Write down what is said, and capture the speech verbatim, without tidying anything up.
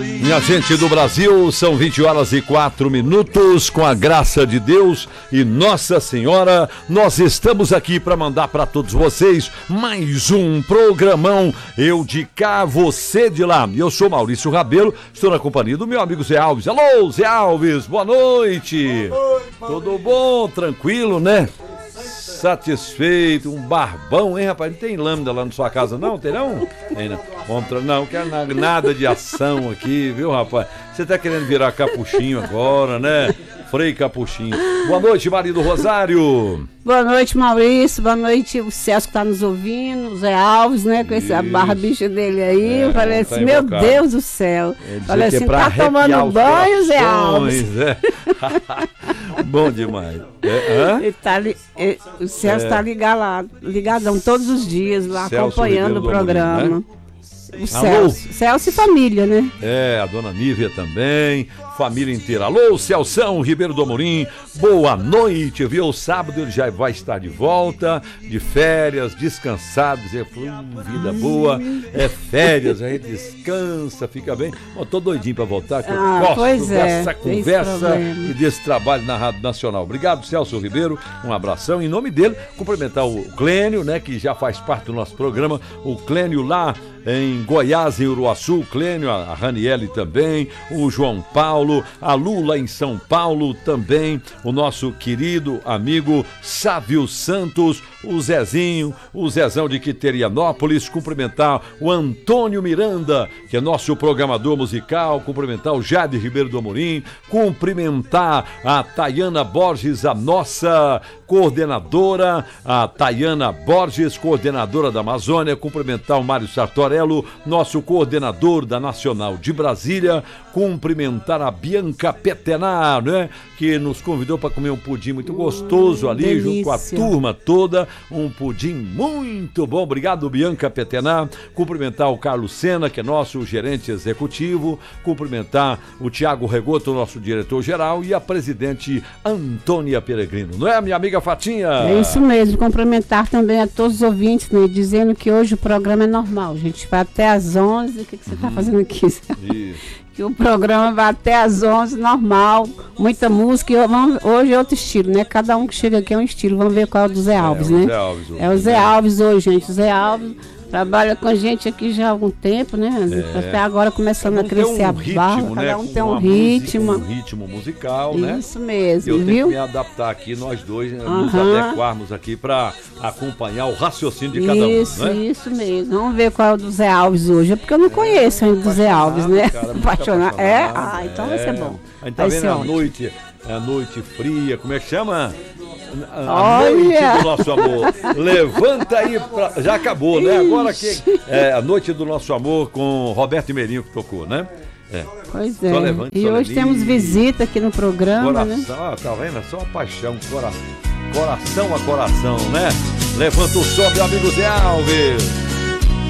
Minha gente do Brasil, são vinte horas e quatro minutos, com a graça de Deus e Nossa Senhora, nós estamos aqui para mandar para todos vocês mais um programão, eu de cá, você de lá. Eu sou Maurício Rabelo, estou na companhia do meu amigo Zé Alves. Alô, Zé Alves, boa noite. Boa noite, tudo bom? Tranquilo, né? Satisfeito, um barbão, hein, rapaz? Não tem lâmina lá na sua casa, não? Tem não? Tem não. Contra, não, quero nada de ação aqui, viu, rapaz? Você tá querendo virar capuchinho agora, né? Frei Capuchinho. Boa noite, marido Rosário. Boa noite, Maurício. Boa noite, o Celso que tá nos ouvindo, o Zé Alves, né? Com essa barbicha dele aí. É, eu falei assim, tá meu Deus do céu. Falei assim, é tá tomando banho, Zé Alves? É. Bom demais. É, ele tá li, ele, o Celso é. tá ligado, ligadão todos os dias lá, Celso acompanhando o programa. Domínio, né? O Celso, Celso e família, né? É, a dona Nívia também, família inteira. Alô, Celção Ribeiro do Amorim, boa noite, viu? Sábado ele já vai estar de volta, de férias, descansado. Ele falou, hum, vida boa, é férias, a gente descansa, fica bem. Eu tô doidinho pra voltar, que ah, eu gosto pois é, dessa conversa e desse trabalho na Rádio Nacional. Obrigado, Celso Ribeiro, um abração. Em nome dele, cumprimentar o Clênio, né, que já faz parte do nosso programa, o Clênio lá em Goiás, em Uruaçu, o Clênio, a Raniele também, o João Paulo, a Lula em São Paulo também, o nosso querido amigo Sávio Santos, o Zezinho, o Zezão de Quiterianópolis, cumprimentar o Antônio Miranda, que é nosso programador musical, cumprimentar o Jade Ribeiro do Amorim, cumprimentar a Tayana Borges, a nossa coordenadora, a Tayana Borges, coordenadora da Amazônia, cumprimentar o Mário Sartorello, nosso coordenador da Nacional de Brasília, cumprimentar a Bianca Petenar, né, que nos convidou para comer um pudim muito gostoso ali, delícia, junto com a turma toda, um pudim muito bom. Obrigado, Bianca Petenar. Cumprimentar o Carlos Sena, que é nosso gerente executivo, cumprimentar o Tiago Regoto, nosso diretor-geral, e a presidente Antônia Peregrino, não é, minha amiga Fatinha? É isso mesmo, cumprimentar também a todos os ouvintes, né, dizendo que hoje o programa é normal, a gente vai até às onze. O que, que você está uhum. fazendo aqui? Isso. Que o programa vai até às onze, normal, muita música. E vamos, hoje é outro estilo, né? Cada um que chega aqui é um estilo. Vamos ver qual é o do Zé Alves, é, né? O Zé Alves, é o Zé né? Alves hoje, gente. O Zé Alves trabalha com a gente aqui já há algum tempo, né? É. Até agora começando a crescer um a ritmo, barra. Né? Cada um tem um ritmo. Música, um ritmo musical, né? Isso mesmo, eu viu? tenho que me adaptar aqui, nós dois, né? Nos uhum. adequarmos aqui para acompanhar o raciocínio de cada um. Isso, né? isso mesmo. Vamos ver qual é o do Zé Alves hoje. É porque eu não conheço ainda do Zé Alves, né? Cara, apaixonado. É? Ah, então é. vai ser bom. A gente tá vendo a noite, a noite fria, como é que chama? A Olha. noite do nosso amor. Levanta aí pra... Já acabou, né? Agora que é a noite do nosso amor com Roberto Meirinho que tocou, né? É. Pois é. Levante, e hoje temos visita aqui no programa, coração, né? Ah, tá vendo? É só uma paixão, cora... coração a coração, né? Levanta o som, meu amigo Zé Alves.